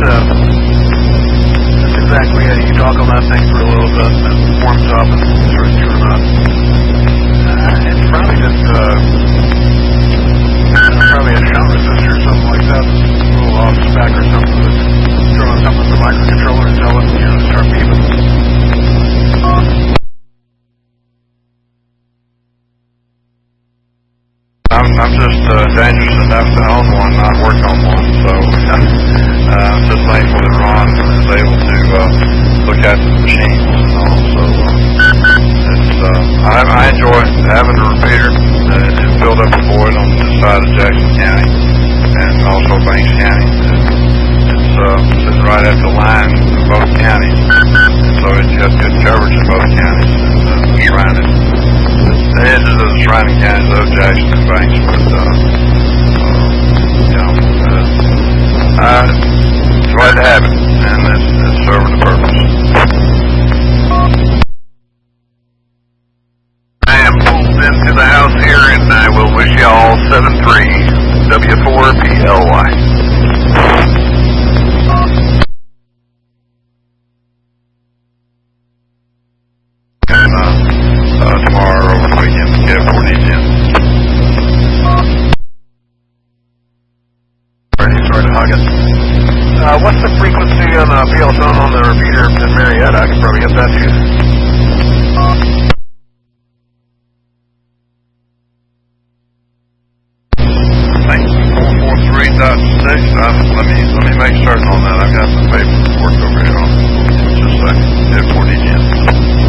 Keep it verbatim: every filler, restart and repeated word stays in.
uh, that's exactly it. You talk on that thing for a little bit, and it warms up and starts chewing up. Uh, it's probably just, uh, probably a shunt resistor or something like that. A little off spec or something that's throwing something with the microcontroller and tell it, you know, to start beeping. I'm, I'm just uh, dangerous enough to own one, not work on one, so uh, I'm just thankful that Ron is able to uh, look after the machines and all. So uh, it's, uh, I, I enjoy having the repeater. Uh, it filled up a void on this side of Jackson County and also Banks County. It, it's uh, sitting right at the line of both counties, so it's got good coverage in both counties. And, uh, surrounded. The edges of the surrounding counties of Jackson and Banks, but, uh, uh, you know, uh, I glad to have it, and it's, it's serving the purpose. I am pulled into the house here, and I will wish you all seven three W four P L Y. And, uh, Uh, tomorrow over the weekend, K F four D ten. Ready, sorry to hug it. Uh, what's the frequency on the P L phone on the repeater in Marietta? I can probably get that to you. I think four four three dot six. Uh, let me let me make certain on that. I've got some paperwork over here on just a second. K F four D ten.